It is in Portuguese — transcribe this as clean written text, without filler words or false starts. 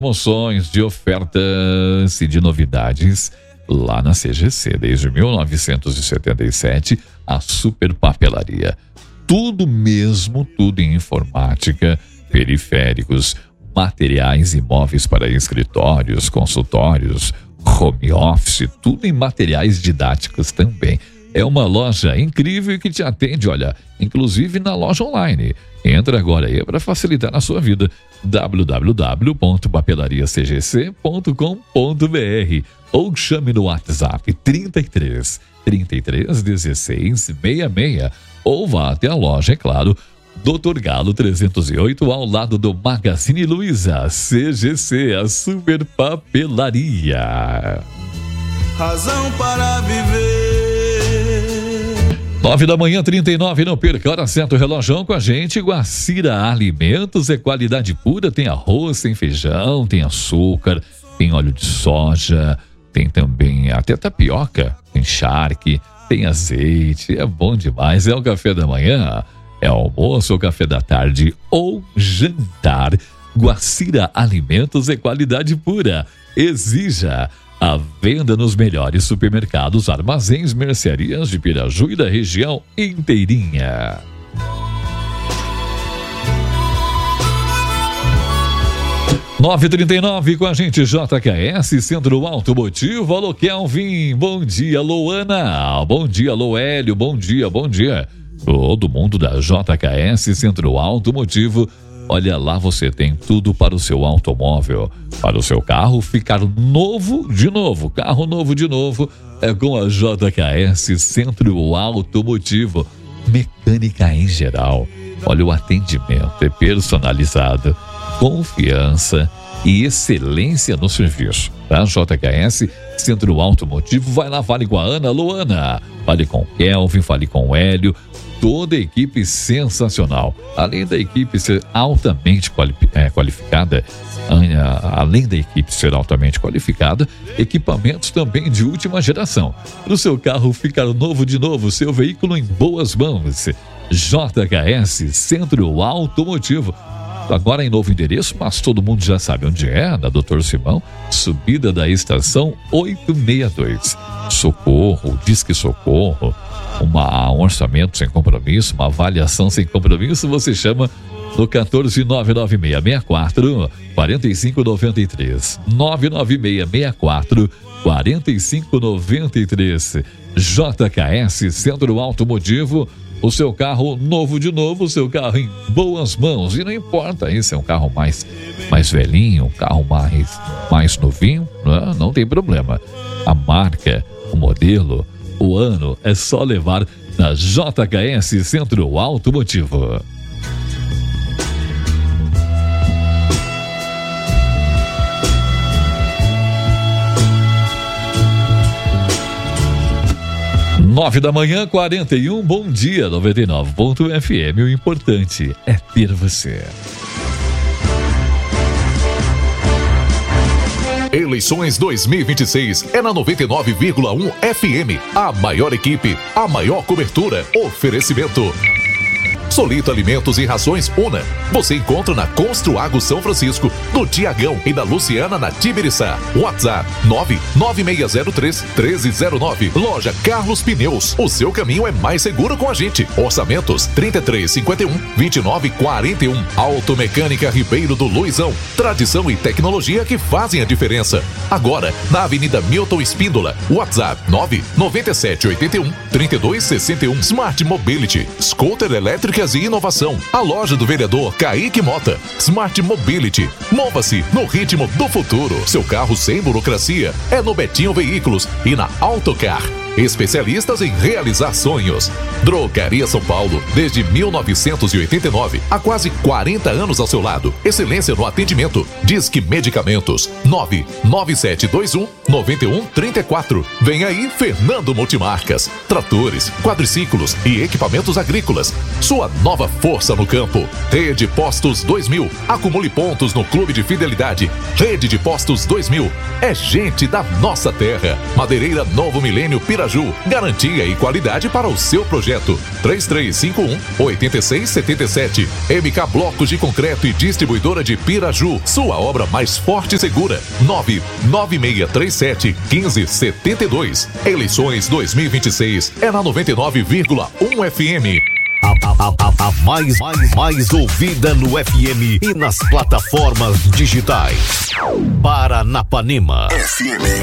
promoções, de ofertas e de novidades lá na CGC. Desde 1977, a Super Papelaria. Tudo mesmo, tudo em informática, periféricos, materiais e móveis para escritórios, consultórios, home office, tudo em materiais didáticos também. É uma loja incrível que te atende, olha, inclusive na loja online. Entra agora aí para facilitar a sua vida. www.papelariacgc.com.br ou chame no WhatsApp 33 16 66 ou vá até a loja, é claro, Dr. Galo 308, ao lado do Magazine Luiza. CGC, a Super Papelaria. Razão para viver. 9h39, não perca a hora certa, o relógio com a gente. Guacira Alimentos é qualidade pura, tem arroz, tem feijão, tem açúcar, tem óleo de soja, tem também até tapioca, tem charque, tem azeite, é bom demais. É o café da manhã, é almoço ou café da tarde ou jantar. Guacira Alimentos é qualidade pura. Exija a venda nos melhores supermercados, armazéns, mercearias de Piraju e da região inteirinha. Nove 9h39 com a gente, JKS, Centro Automotivo. Alô, Kelvin, bom dia, Loana, bom dia, Loélio, bom dia. Todo mundo da JKS, Centro Automotivo. Olha lá, você tem tudo para o seu automóvel, para o seu carro ficar novo de novo. Carro novo de novo é com a JKS Centro Automotivo. Mecânica em geral. Olha, o atendimento é personalizado, confiança e excelência no serviço. Tá? JKS Centro Automotivo. Vai lá, fale com a Ana, Luana, fale com o Kelvin, fale com o Hélio. Toda a equipe sensacional. Além da equipe ser altamente qualificada, equipamentos também de última geração. Para o seu carro ficar novo de novo, seu veículo em boas mãos. JKS Centro Automotivo. Agora em novo endereço, mas todo mundo já sabe onde é, na Dr. Simão, subida da estação 862. Socorro, Disque Socorro, um orçamento sem compromisso, uma avaliação sem compromisso, você chama no 1499664-4593. 99664-4593. JKS Centro Automotivo. O seu carro novo de novo, o seu carro em boas mãos. E não importa aí se é um carro mais velhinho, um carro mais novinho, não tem problema. A marca, o modelo, o ano, é só levar na JKS Centro Automotivo. Nove da manhã, 41, bom dia, 99.fm, o importante é ter você. Eleições 2026 é na 99,1 FM. A maior equipe, a maior cobertura. Oferecimento Solito Alimentos e Rações Una. Você encontra na Construago São Francisco, no Tiagão e da Luciana na Tibiriçá. WhatsApp 99603-1309. Loja Carlos Pneus. O seu caminho é mais seguro com a gente. Orçamentos 3351-2941. Automecânica Ribeiro do Luizão. Tradição e tecnologia que fazem a diferença. Agora, na Avenida Milton Espíndola. WhatsApp 99781-3261. Smart Mobility. Scooter elétrica e inovação. A loja do vereador Kaique Mota. Smart Mobility. Mova-se no ritmo do futuro. Seu carro sem burocracia é no Betinho Veículos e na Autocar. Especialistas em realizar sonhos. Drogaria São Paulo, desde 1989, há quase 40 anos ao seu lado. Excelência no atendimento. Disque Medicamentos 99721-9134. Vem aí Fernando Multimarcas. Tratores, quadriciclos e equipamentos agrícolas. Sua nova força no campo. Rede Postos 2000. Acumule pontos no Clube de Fidelidade. Rede de Postos 2000. É gente da nossa terra. Madeireira Novo Milênio Pirajá. Piraju. Garantia e qualidade para o seu projeto. 3351-8677. MK Blocos de Concreto e Distribuidora de Piraju. Sua obra mais forte e segura. 99637-1572. Eleições 2026 é na 99,1 FM. A mais ouvida no FM e nas plataformas digitais. Paranapanema FM.